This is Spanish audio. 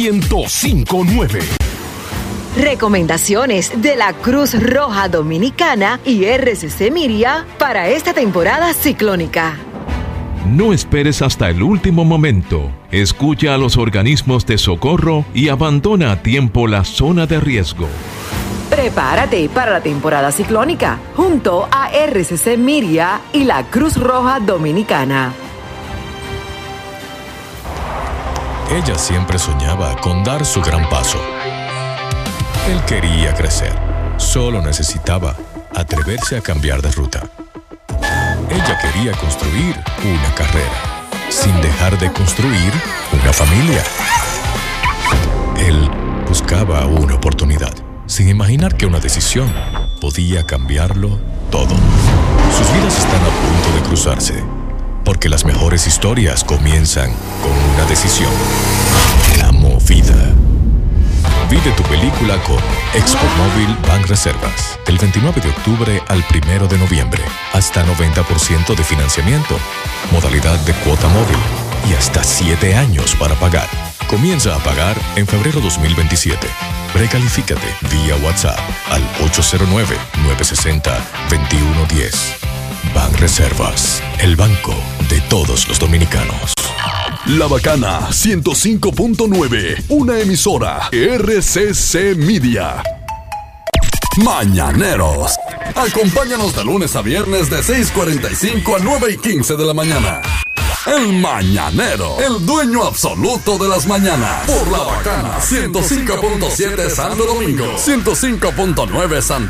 1059. Recomendaciones de la Cruz Roja Dominicana y RCC Miria para esta temporada ciclónica. No esperes hasta el último momento. Escucha a los organismos de socorro y abandona a tiempo la zona de riesgo. Prepárate para la temporada ciclónica junto a RCC Miria y la Cruz Roja Dominicana. Ella siempre soñaba con dar su gran paso. Él quería crecer, solo necesitaba atreverse a cambiar de ruta. Ella quería construir una carrera, sin dejar de construir una familia. Él buscaba una oportunidad, sin imaginar que una decisión podía cambiarlo todo. Sus vidas están a punto de cruzarse, porque las mejores historias comienzan con una decisión. La movida. Vive tu película con Expo Móvil Banreservas. Del 29 de octubre al 1 de noviembre. Hasta 90% de financiamiento. Modalidad de cuota móvil. Y hasta 7 años para pagar. Comienza a pagar en febrero 2027. Precalifícate vía WhatsApp al 809-960-2110. Banreservas, el banco de todos los dominicanos. La Bacana 105.9, una emisora RCC Media. Mañaneros. Acompáñanos de lunes a viernes de 6:45 a 9:15 de la mañana. El Mañanero, el dueño absoluto de las mañanas. Por La Bacana 105.7 Santo Domingo, 105.9 Santo